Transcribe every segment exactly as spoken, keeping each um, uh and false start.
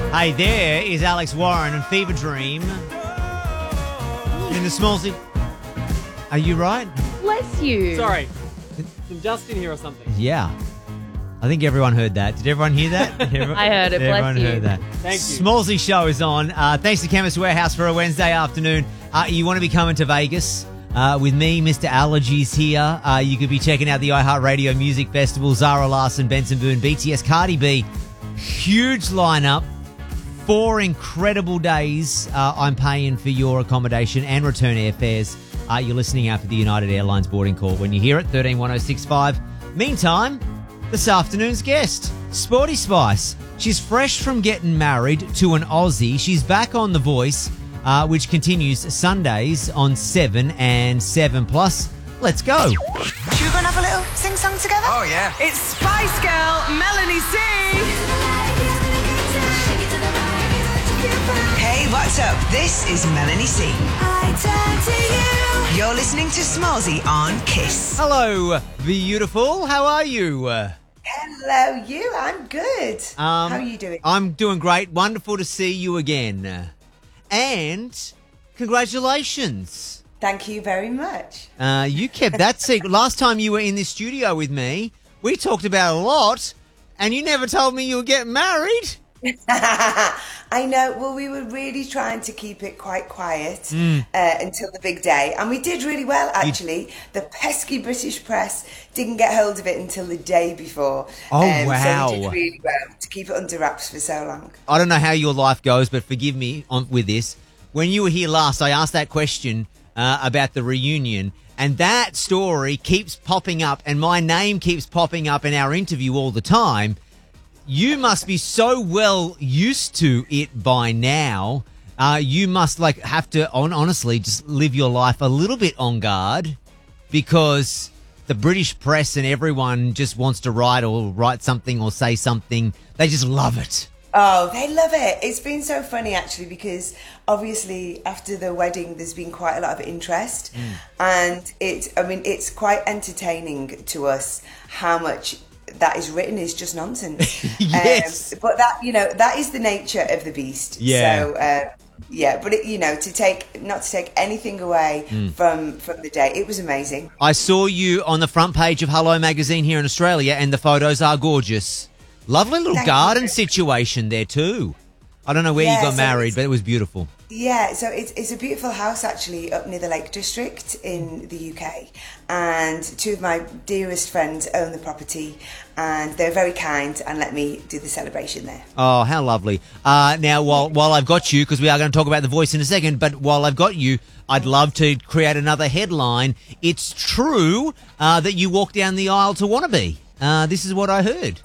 Hey, there is Alex Warren and Fever Dream in the Smallsy. Are you right? Bless you. Sorry. Some dust in here or something. Yeah. I think everyone heard that. Did everyone hear that? Everyone, I heard it. Bless everyone you. heard that. Thank you. Smallsy show is on. Uh, thanks to Chemist Warehouse for a Wednesday afternoon. Uh, you want to be coming to Vegas uh, with me, Mister Allergies here. Uh, you could be checking out the iHeartRadio Music Festival, Zara Larsson, Benson Boone, B T S, Cardi B. Huge lineup. Four incredible days. Uh, I'm paying for your accommodation and return airfares. Uh, you're listening out for the United Airlines boarding call. When you hear it, thirteen one oh six five. Meantime, this afternoon's guest, Sporty Spice. She's fresh from getting married to an Aussie. She's back on The Voice, uh, which continues Sundays on seven and seven plus. Let's go. Should we go and have a little sing-song together? Oh, yeah. It's Spice Girl, Melanie C. Hey, what's up? This is Melanie C. I turn to you. You're listening to Smallsy on Kiss. Hello, beautiful. How are you? Uh, Hello, you. I'm good. Um, How are you doing? I'm doing great. Wonderful to see you again. And congratulations. Thank you very much. Uh, you kept that secret. Last time you were in this studio with me, we talked about a lot, and you never told me you were getting married. I know. Well, we were really trying to keep it quite quiet mm. uh, until the big day. And we did really well, actually. You... The pesky British press didn't get hold of it until the day before. Oh, um, wow. So we did really well to keep it under wraps for so long. I don't know how your life goes, but forgive me on, with this. When you were here last, I asked that question uh, about the reunion. And that story keeps popping up, and my name keeps popping up in our interview all the time. You must be so well used to it by now. Uh, you must like have to, on, honestly, just live your life a little bit on guard because the British press and everyone just wants to write or write something or say something. They just love it. Oh, they love it. It's been so funny, actually, because obviously after the wedding, there's been quite a lot of interest. Mm. And it, I mean, it's quite entertaining to us how much that is written is just nonsense. Yes. Um, but that, you know, that is the nature of the beast. Yeah. So, uh, yeah, but, it, you know, to take, not to take anything away mm. from, from the day, it was amazing. I saw you on the front page of Hello Magazine here in Australia, and the photos are gorgeous. Lovely little Thank garden you. situation there too. I don't know where yeah, you got so married, but it was beautiful. Yeah, so it's, it's a beautiful house actually up near the Lake District in the U K, and two of my dearest friends own the property, and they're very kind and let me do the celebration there. Oh, how lovely. Uh, now, while while I've got you, because we are going to talk about The Voice in a second, but while I've got you, I'd love to create another headline. It's true uh, that you walked down the aisle to Wannabe. Uh, this is what I heard.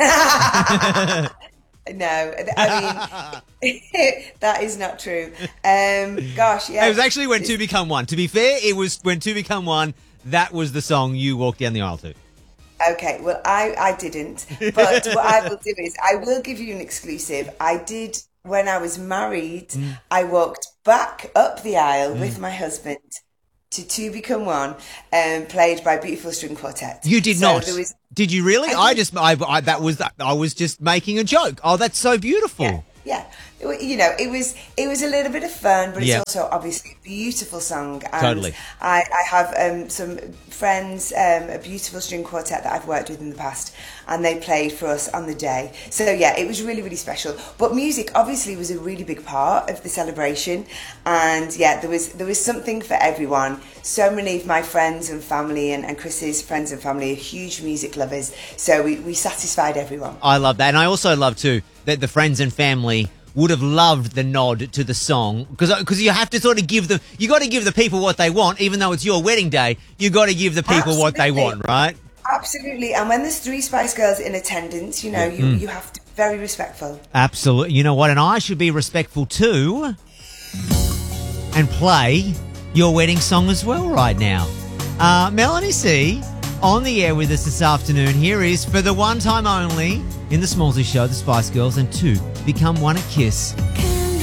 No, I mean, that is not true. Um, gosh, yeah. It was actually When Two Become One. To be fair, it was When Two Become One. That was the song you walked down the aisle to. Okay, well, I, I didn't. But what I will do is I will give you an exclusive. I did, when I was married, mm. I walked back up the aisle mm. with my husband to Two Become One, um, played by Beautiful String Quartet. You did so not. There was, did you really? I, I just, I, I, that was, I was just making a joke. Oh, that's so beautiful. Yeah. Yeah, you know, it was it was a little bit of fun, but it's yeah. also obviously a beautiful song. And totally. I, I have um, some friends, um, a beautiful string quartet that I've worked with in the past, and they played for us on the day. So yeah, it was really, really special. But music obviously was a really big part of the celebration, and yeah, there was there was something for everyone. So many of my friends and family and, and Chris's friends and family are huge music lovers, so we, we satisfied everyone. I love that, and I also love too that the friends and family would have loved the nod to the song, because because you have to sort of give them, you got to give the people what they want, even though it's your wedding day. You got to give the people Absolutely. what they want, right? Absolutely, and when there's three Spice Girls in attendance, you know, you mm. you have to be very respectful. Absolutely, you know what, and I should be respectful too, and play your wedding song as well right now. Uh, Melanie C on the air with us this afternoon. Here is, for the one time only, in the Smallsy Show, the Spice Girls, and Two Become One at Kiss.